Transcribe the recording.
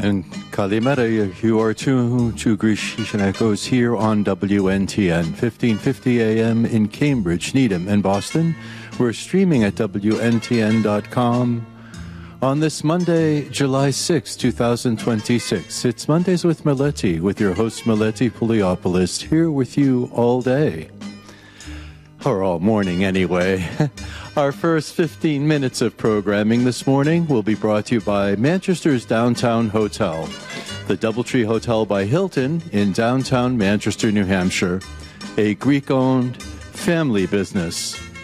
and Kalimera, you are tuned to Grecian Echoes here on WNTN, 1550 AM in Cambridge, Needham, and Boston. We're streaming at WNTN.com on this Monday, July 6, 2026. It's Mondays with Meleti, with your host Meleti Pouliopoulos, here with you all day. Or all morning, anyway. Our first 15 minutes of programming this morning will be brought to you by Manchester's Downtown Hotel, the Doubletree Hotel by Hilton in downtown Manchester, New Hampshire, a Greek-owned family business.